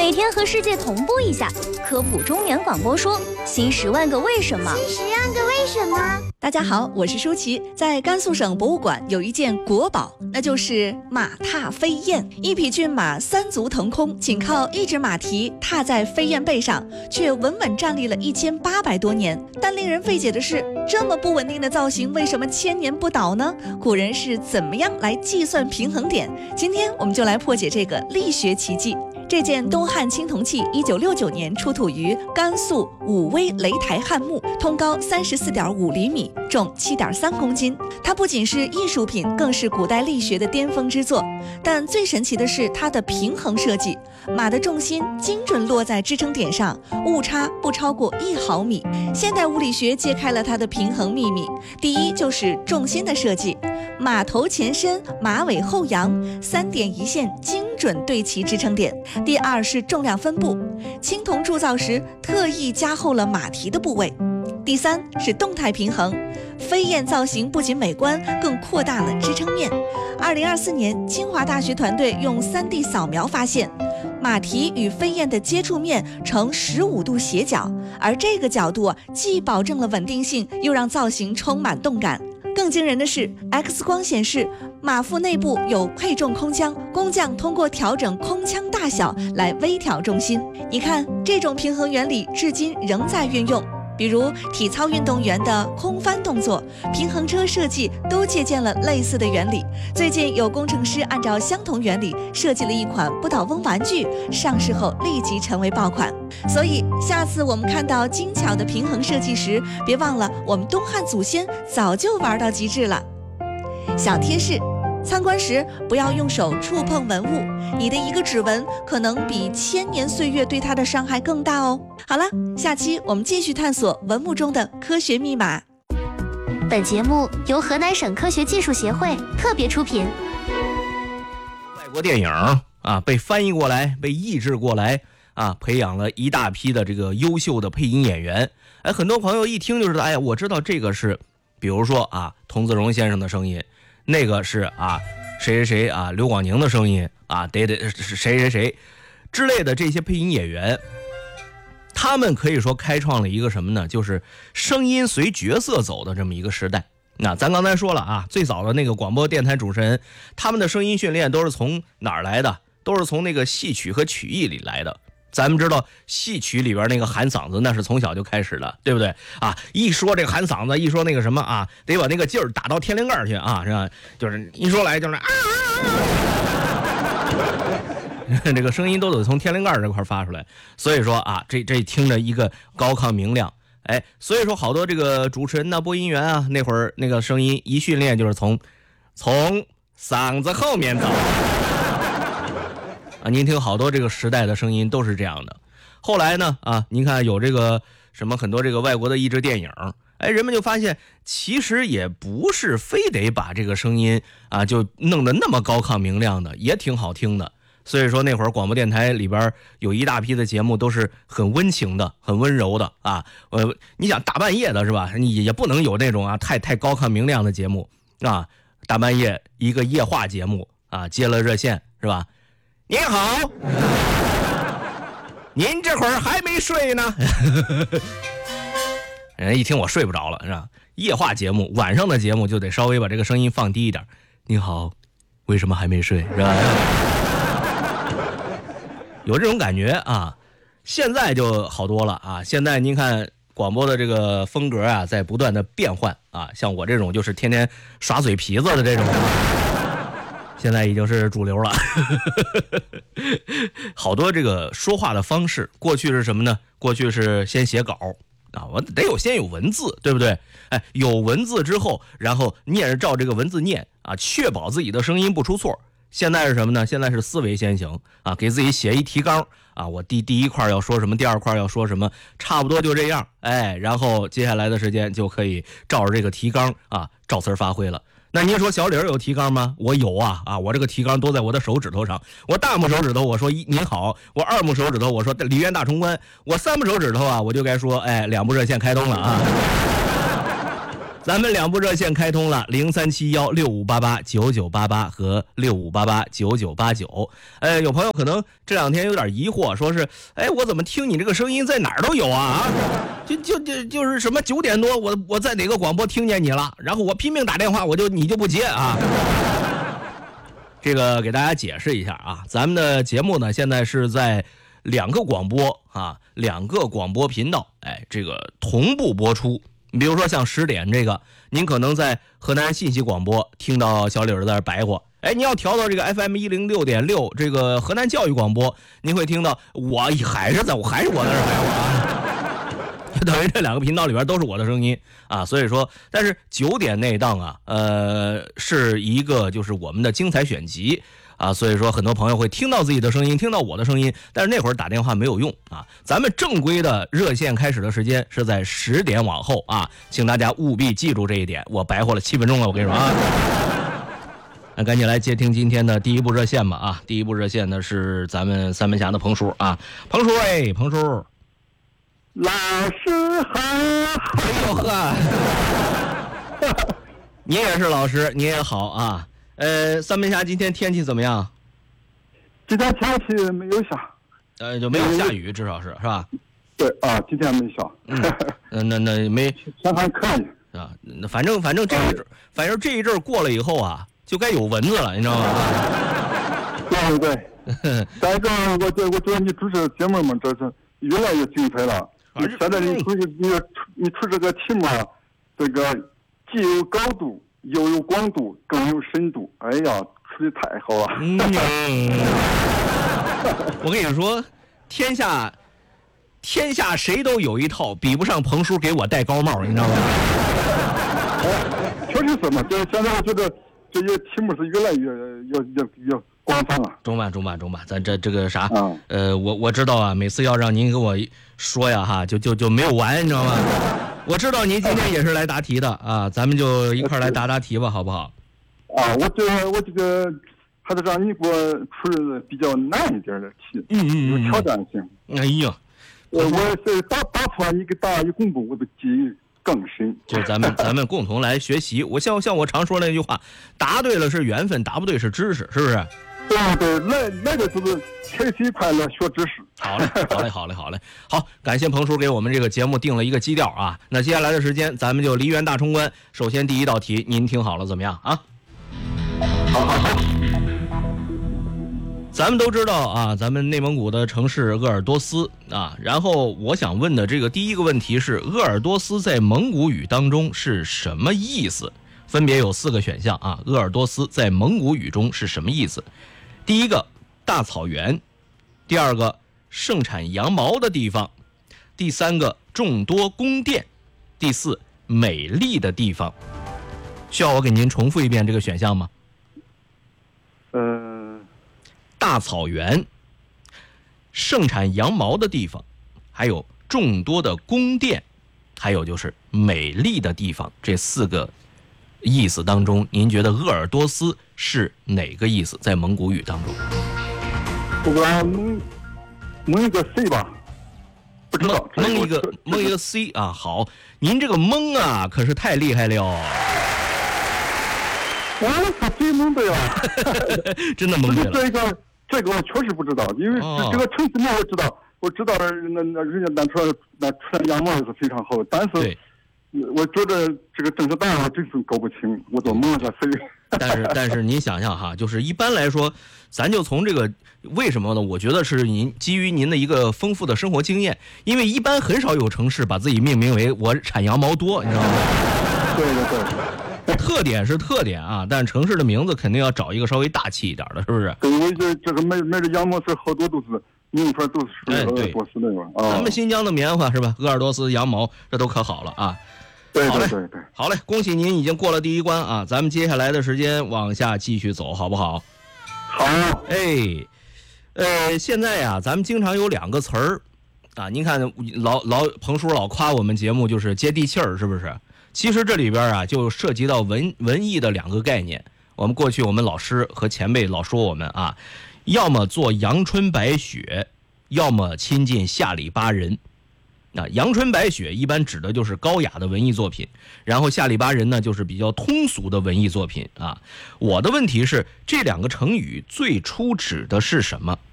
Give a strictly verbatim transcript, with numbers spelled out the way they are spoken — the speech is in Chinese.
每天和世界同步一下，科普中原广播说新十万个为什么。 新十万个为什么。 大家好，我是舒淇。在甘肃省博物馆有一件国宝，那就是马踏飞燕。一匹骏马三足腾空，仅靠一只马蹄踏在飞燕背上，却稳稳站立了一千八百多年。但令人费解的是，这么不稳定的造型，为什么千年不倒呢？古人是怎么样来计算平衡点？今天我们就来破解这个力学奇迹。这件东汉青铜器一九六九年出土于甘肃武威雷台汉墓，通高三十四点五厘米，重七点三公斤。它不仅是艺术品，更是古代力学的巅峰之作。但最神奇的是它的平衡设计，马的重心精准落在支撑点上，误差不超过一毫米。现代物理学揭开了它的平衡秘密。第一就是重心的设计，马头前伸，马尾后扬，三点一线精准对齐支撑点。第二是重量分布，青铜铸造时特意加厚了马蹄的部位。第三是动态平衡，飞燕造型不仅美观，更扩大了支撑面。二零二四年，清华大学团队用 三 D 扫描发现，马蹄与飞燕的接触面呈十五度斜角，而这个角度啊，既保证了稳定性，又让造型充满动感。更惊人的是 ，X 光显示马腹内部有配重空腔，工匠通过调整空腔大小来微调重心。你看，这种平衡原理至今仍在运用。比如体操运动员的空翻动作，平衡车设计都借鉴了类似的原理。最近有工程师按照相同原理设计了一款不倒翁玩具，上市后立即成为爆款。所以下次我们看到精巧的平衡设计时，别忘了我们东汉祖先早就玩到极致了。小贴士，参观时不要用手触碰文物，你的一个指纹可能比千年岁月对它的伤害更大哦。好了，下期我们继续探索文物中的科学密码。 本节目由河南省科学技术协会特别出品。 外国电影啊，被翻译过来，被译制过来啊，培养了一大批的这个优秀的配音演员。哎，很多朋友一听就知道，哎呀，我知道这个是，比如说啊，童自荣先生的声音。那个是啊，谁谁谁啊，刘广宁的声音啊，得得谁谁谁之类的这些配音演员，他们可以说开创了一个什么呢？就是声音随角色走的这么一个时代。那咱刚才说了啊，最早的那个广播电台主持人，他们的声音训练都是从哪儿来的？都是从那个戏曲和曲艺里来的。咱们知道戏曲里边那个喊嗓子那是从小就开始的，对不对啊？一说这个喊嗓子，一说那个什么啊，得把那个劲儿打到天灵盖去啊，是吧？就是一说来就是啊，这个声音都得从天灵盖这块发出来。所以说啊，这这听着一个高亢明亮，哎，所以说好多这个主持人呢、播音员啊，那会儿那个声音一训练就是从从嗓子后面走。啊，您听好多这个时代的声音都是这样的。后来呢，啊，您看有这个什么很多这个外国的译制电影，哎，人们就发现其实也不是非得把这个声音啊就弄得那么高亢明亮的，也挺好听的。所以说那会儿广播电台里边有一大批的节目都是很温情的、很温柔的啊。呃，你想大半夜的是吧？你也不能有那种啊太太高亢明亮的节目啊。大半夜一个夜话节目啊，接了热线是吧？您好，您这会儿还没睡呢？人一听我睡不着了，是吧？夜话节目，晚上的节目就得稍微把这个声音放低一点。您好，为什么还没睡？是吧？有这种感觉啊。现在就好多了啊。现在您看广播的这个风格啊，在不断的变换啊。像我这种就是天天耍嘴皮子的这种。现在已经是主流了。好多这个说话的方式，过去是什么呢？过去是先写稿啊，我得有先有文字，对不对？哎，有文字之后，然后念着照这个文字念啊，确保自己的声音不出错。现在是什么呢？现在是思维先行啊，给自己写一提纲啊，我第第一块要说什么，第二块要说什么，差不多就这样。哎，然后接下来的时间就可以照着这个提纲啊，照词发挥了。那您说小李有提纲吗？我有啊啊！我这个提纲都在我的手指头上。我大拇手指头我说您好，我二拇手指头我说梨园大冲关，我三拇手指头啊我就该说哎两部热线开通了啊。 咱们两部热线开通了，零三七幺六五八八九九八八和六五八八九九八九。呃，有朋友可能这两天有点疑惑，说是，哎，我怎么听你这个声音在哪儿都有啊？就就就就是什么九点多，我我在哪个广播听见你了，然后我拼命打电话，我就你就不接啊。这个给大家解释一下啊，咱们的节目呢现在是在两个广播啊，两个广播频道，哎，这个同步播出。你比如说像十点这个，您可能在河南信息广播听到小李儿在那白活，哎，你要调到这个 F M 一零六点六这个河南教育广播，您会听到我还是在我还是我在那白活啊，就等于这两个频道里边都是我的声音啊。所以说，但是九点那档啊，呃，是一个就是我们的精彩选集。啊，所以说很多朋友会听到自己的声音，听到我的声音，但是那会儿打电话没有用啊。咱们正规的热线开始的时间是在十点往后啊，请大家务必记住这一点。我白活了七分钟了，我跟你说啊。那赶紧来接听今天的第一部热线吧啊！第一部热线呢是咱们三门峡的彭叔啊，彭叔哎，彭叔， 老师好， 哎呦呵，你也是老师，你也好啊。呃，三门峡今天天气怎么样？ 今天天气没有下， 呃，就没有下雨，至少是是吧？ 对啊，今天没下。 嗯，那那没， 天还可以啊。那反正反正这一阵，反正这一阵过了以后啊，就该有蚊子了，你知道吗？ 对对。再一个，我觉我觉得你主持节目嘛，这是越来越精彩了。现在你出你你出这个题目，这个既有高度。又有广度，更有深度。哎呀，出的太好了！ 嗯，我跟你说，天下天下谁都有一套，比不上彭叔给我戴高帽，你知道吗？ 确实是嘛，这现在我觉得这些题目是越来越越越越广泛了。 中吧，中吧，中吧，咱这这个啥？ 嗯、 呃，我我知道啊，每次要让您给我说呀，哈，就就就没有完，你知道吗？我知道您今天也是来答题的啊，咱们就一块来答答题吧，好不好？ 啊，我这我这个还得让你给我出比较难一点的题， 嗯嗯嗯， 有挑战性。 哎呀， 我我是答答错你给答案一公布，我的记忆更深。 就咱们咱们共同来学习。我像像我常说那句话，答对了是缘分，答不对是知识，是不是？ 对对，来来的就是开心快乐学知识。 好嘞，好嘞，好嘞，好嘞，好，感谢彭叔给我们这个节目定了一个基调啊。那接下来的时间，咱们就梨园大冲关。首先第一道题，您听好了怎么样啊？ 好好好。 咱们都知道啊，咱们内蒙古的城市鄂尔多斯啊。然后我想问的这个第一个问题是，鄂尔多斯在蒙古语当中是什么意思？分别有四个选项啊。鄂尔多斯在蒙古语中是什么意思？第一个，大草原；第二个，盛产羊毛的地方；第三个，众多宫殿；第四，美丽的地方。需要我给您重复一遍这个选项吗？ 呃， 大草原、盛产羊毛的地方，还有众多的宫殿，还有就是美丽的地方，这四个意思当中，您觉得鄂尔多斯是哪个意思？在蒙古语当中， 不管蒙蒙一个 C 吧，不知道蒙一个蒙一个 C 啊。好，您这个蒙啊，可是太厉害了。 我可真蒙对了， 真的蒙对了。 这个这个我确实不知道，因为这个城市名我知道，我知道那那人家那出来那出来羊毛是非常好，但是我觉得这个正确答案我真是搞不清，我都蒙了个谁。 但是但是您想想哈，就是一般来说，咱就从这个为什么呢？我觉得是您基于您的一个丰富的生活经验，因为一般很少有城市把自己命名为我产羊毛多，你知道吗？ 对对对。 特点是特点啊，但城市的名字肯定要找一个稍微大气一点的，是不是？ 对，我觉得这个卖卖的羊毛是好多都是名牌都是属于鄂尔多斯的嘛。 咱们新疆的棉花是吧？鄂尔多斯羊毛这都可好了啊。 对对对对。 好嘞，恭喜您已经过了第一关啊！咱们接下来的时间往下继续走，好不好？ 好。 哎，呃，现在呀、啊，咱们经常有两个词儿啊，您看老老彭叔老夸我们节目就是接地气儿，是不是？其实这里边啊，就涉及到文文艺的两个概念。我们过去我们老师和前辈老说我们啊，要么做阳春白雪，要么亲近下里巴人。 啊，阳春白雪一般指的就是高雅的文艺作品，然后下里巴人呢就是比较通俗的文艺作品啊。我的问题是，这两个成语最初指的是什么？